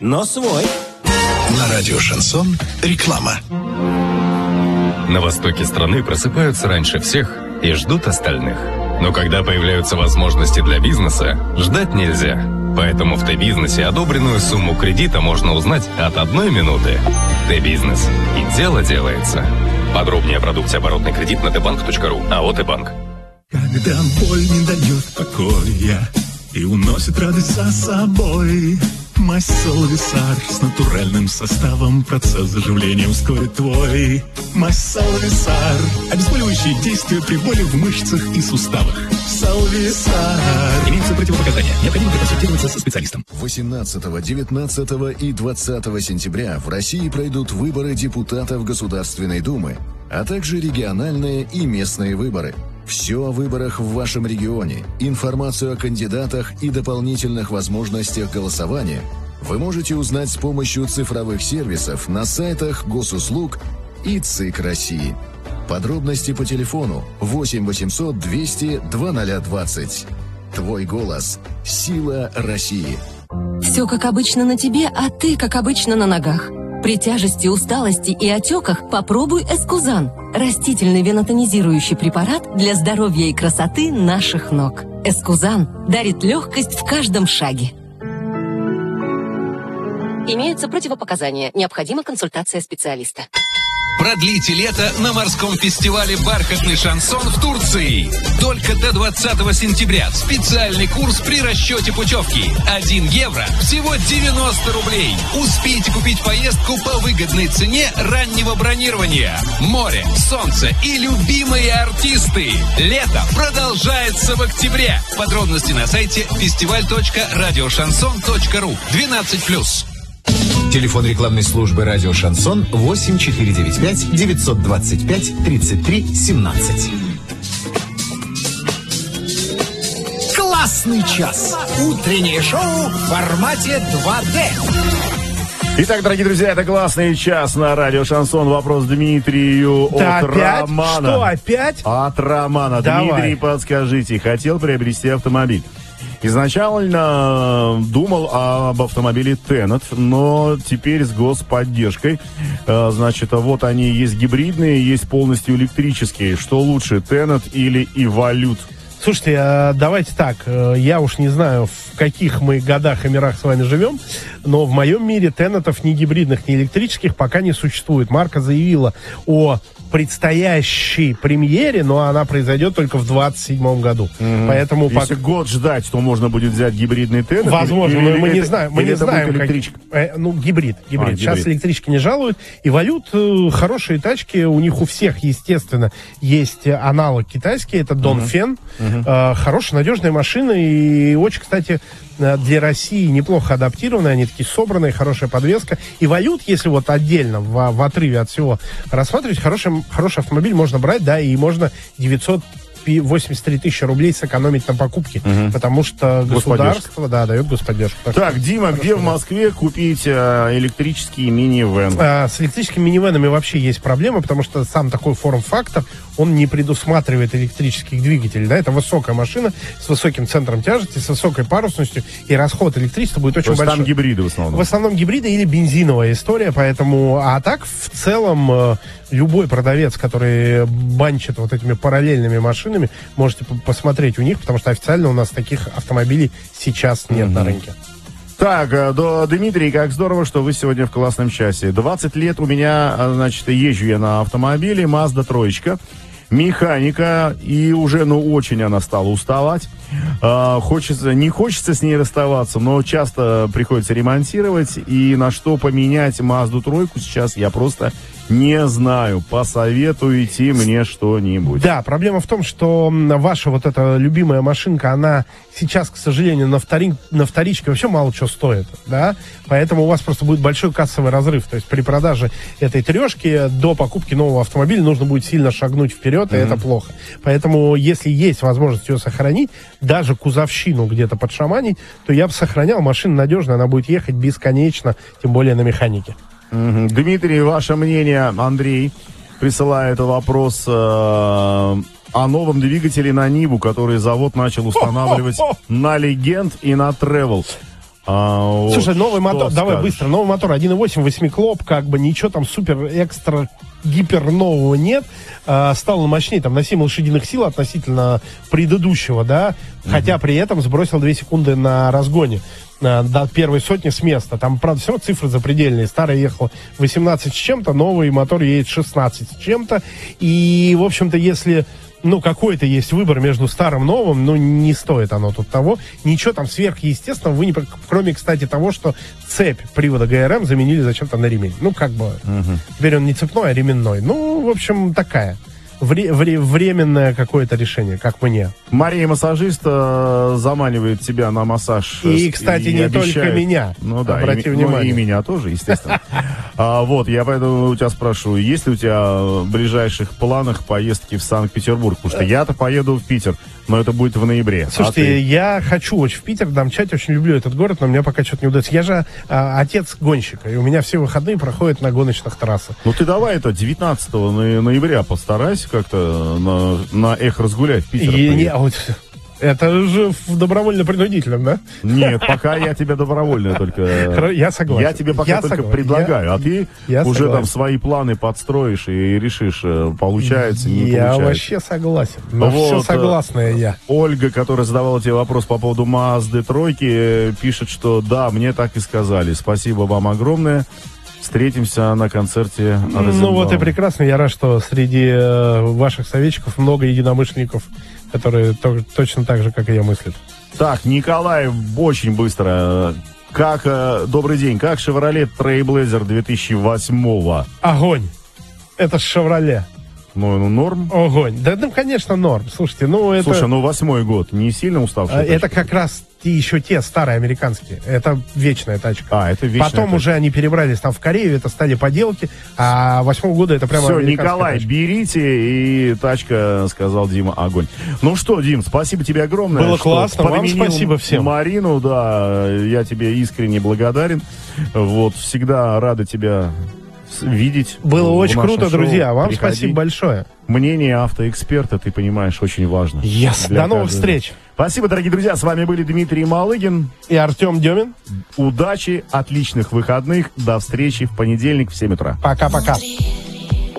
но свой. На радио «Шансон» реклама. На востоке страны просыпаются раньше всех и ждут остальных. Но когда появляются возможности для бизнеса, ждать нельзя. Поэтому в Т-бизнесе одобренную сумму кредита можно узнать от 1 минуты. Т-бизнес. И дело делается. Подробнее о продукте оборотный кредит на tbank.ru. АО «Т-банк». Когда боль не дает покоя и уносит радость за собой, Майсол Висар с натуральным составом процесс заживления ускорит твой. Майсол Висар, обезболивающие действия при боли в мышцах и суставах. Салвисар. Имеются противопоказания. Необходимо консультироваться со специалистом. 18, 19 и 20 сентября в России пройдут выборы депутатов Государственной Думы, а также региональные и местные выборы. Все о выборах в вашем регионе, информацию о кандидатах и дополнительных возможностях голосования вы можете узнать с помощью цифровых сервисов на сайтах Госуслуг и ЦИК России. Подробности по телефону 8 800 200 2020. Твой голос. Сила России. Все как обычно на тебе, а ты как обычно на ногах. При тяжести, усталости и отеках попробуй Эскузан. Растительный венотонизирующий препарат для здоровья и красоты наших ног. Эскузан дарит легкость в каждом шаге. Имеются противопоказания. Необходима консультация специалиста. Продлите лето на морском фестивале «Бархатный шансон» в Турции. Только до 20 сентября специальный курс при расчете путевки. 1 евро – всего 90 рублей. Успейте купить поездку по выгодной цене раннего бронирования. Море, солнце и любимые артисты. Лето продолжается в октябре. Подробности на сайте festival.radioshanson.ru. 12+. Телефон рекламной службы «Радио Шансон» 8495 925 33 17. Классный час. Утреннее шоу в формате 2D. Итак, дорогие друзья, это классный час на радио «Шансон». Вопрос Дмитрию от опять? Романа. Что, опять? От Романа. Давай. Дмитрий, подскажите, хотел приобрести автомобиль. Изначально думал об автомобиле Tenet, но теперь с господдержкой. Значит, вот они есть гибридные, есть полностью электрические. Что лучше, Tenet или Evolute? Слушайте, давайте так, я уж не знаю, в каких мы годах и мирах с вами живем, но в моем мире Тенетов ни гибридных, ни электрических пока не существует. Марка заявила о предстоящей премьере, но она произойдет только в 27-м году. Поэтому если год ждать, то можно будет взять гибридный Tenet. Возможно, но мы не знаем. Мы не знаем, электричка. Гибрид. Сейчас электрички не жалуют. И Evolute хорошие тачки. У них у всех, естественно, есть аналог китайский. Это Dongfeng. Хорошая, надежная машина. И очень, кстати, для России неплохо адаптированные. Они такие собранные, хорошая подвеска. И Evolute, если вот отдельно, в отрыве от всего рассматривать, хороший автомобиль можно брать, да, и можно 983 тысячи рублей сэкономить на покупке, потому что государство, дает господдержку. Так, Дима, где в Москве купить электрический минивэн? С электрическими минивэнами вообще есть проблема, потому что сам такой форм-фактор, он не предусматривает электрических двигателей, да, это высокая машина с высоким центром тяжести, с высокой парусностью, и расход электричества будет очень большой. Там гибриды в основном? В основном гибриды или бензиновая история, поэтому, а так, в целом, любой продавец, который банчит вот этими параллельными машинами, можете посмотреть у них, потому что официально у нас таких автомобилей сейчас нет на рынке. Так, Дмитрий, как здорово, что вы сегодня в классном часе. 20 лет у меня, значит, езжу я на автомобиле, Mazda 3, механика, и уже, очень она стала уставать. Не хочется с ней расставаться, но часто приходится ремонтировать, и на что поменять Mazda 3 сейчас я просто не знаю. Посоветуйте мне что-нибудь. Да, проблема в том, что ваша вот эта любимая машинка, она сейчас, к сожалению, на вторичке вообще мало чего стоит, да, поэтому у вас просто будет большой кассовый разрыв, то есть при продаже этой трешки до покупки нового автомобиля нужно будет сильно шагнуть вперед, и это плохо. Поэтому, если есть возможность ее сохранить, даже кузовщину где-то подшаманить, то я бы сохранял, машина надежная, она будет ехать бесконечно, тем более на механике. Дмитрий, ваше мнение, Андрей присылает вопрос о новом двигателе на Ниву, который завод начал устанавливать на Legend и на Travel. Слушай, новый мотор, скажешь? давай быстро, новый мотор 1.8, 8-клоп, как бы ничего там супер экстра гипер нового нет, стал мощнее там на 7 лошадиных сил относительно предыдущего, да, хотя при этом сбросил 2 секунды на разгоне до первой сотни с места. Там, правда, все равно цифры запредельные. Старый ехал 18 с чем-то, новый мотор едет 16 с чем-то. И, в общем-то, если, какой-то есть выбор между старым и новым, не стоит оно тут того. Ничего там сверхъестественного вы не... Кроме, кстати, того, что цепь привода ГРМ заменили зачем-то на ремень. Теперь он не цепной, а ременной. В общем, такая. Временное какое-то решение, как мне. Мария массажист заманивает тебя на массаж. И, кстати, не обещает... только меня. Обрати внимание. И меня тоже, естественно. Я поэтому у тебя спрашиваю, есть ли у тебя в ближайших планах поездки в Санкт-Петербург? Потому что я-то поеду в Питер, но это будет в ноябре. Слушайте, я хочу очень в Питер домчать, очень люблю этот город, но мне пока что-то не удается. Я же отец гонщика, и у меня все выходные проходят на гоночных трассах. Ты давай 19 ноября постарайся как-то на эхо разгулять в Питер. Это же добровольно-принудительном, да? Нет, пока я тебе добровольно только... Я согласен. Я тебе пока только предлагаю, а ты уже там свои планы подстроишь и решишь, получается, не получается. Я вообще согласен. На все согласная я. Ольга, которая задавала тебе вопрос по поводу Мазды тройки, пишет, что да, мне так и сказали. Спасибо вам огромное. Встретимся на концерте. И прекрасно. Я рад, что среди ваших советчиков много единомышленников, которые точно так же, как и я, мыслят. Так, Николай, очень быстро. Добрый день. Как Chevrolet Trailblazer 2008-го? Огонь. Это Chevrolet. Норм? Огонь. Да, конечно, норм. Слушайте, это... Слушай, 8-й год. Не сильно уставший? Это как раз еще те старые американские. Это вечная тачка. Это вечная Потом тачка. Уже они перебрались там в Корею, это стали поделки, а 8-го года это прямо все, американская Николай, тачка. Берите, и тачка, сказал Дима, огонь. Дим, спасибо тебе огромное. Было классно, вам спасибо всем. Марину, я тебе искренне благодарен. Всегда рада тебя видеть. Было очень круто, шоу. друзья. Вам Приходи. спасибо большое. Мнение автоэксперта, ты понимаешь, очень важно. До новых встреч. Спасибо, дорогие друзья. С вами были Дмитрий Малыгин и Артем Демин. Удачи, отличных выходных. До встречи в понедельник в 7 утра. Пока-пока.